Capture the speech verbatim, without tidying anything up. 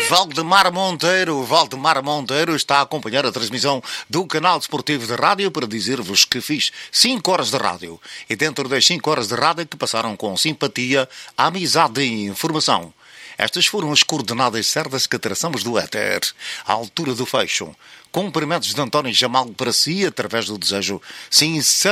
Valdemar Monteiro, Valdemar Monteiro está a acompanhar a transmissão do canal desportivo de rádio para dizer-vos que fiz cinco horas de rádio. E dentro das cinco horas de rádio que passaram com simpatia, amizade e informação. Estas foram as coordenadas certas que traçamos do éter, à altura do fecho. Cumprimentos de António Jamal para si, através do desejo sincero